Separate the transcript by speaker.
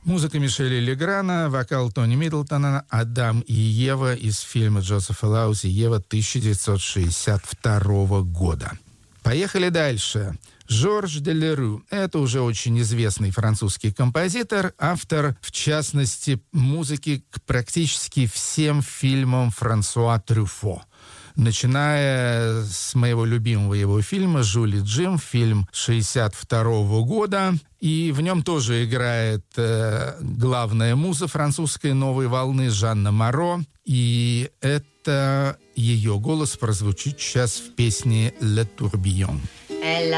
Speaker 1: Музыка Мишеля Леграна, вокал Тони Миддлтона, «Адам и Ева» из фильма Джозефа Лаузи «Ева» 1962 года. Поехали дальше. Жорж Делеру – это уже очень известный французский композитор, автор, в частности, музыки к практически всем фильмам Франсуа Трюфо. Начиная с моего любимого его фильма «Жюль и Джим», фильм 1962 года. И в нем тоже играет главная муза французской новой волны Жанна Моро. И это ее голос прозвучит сейчас в песне «Le Tourbillon».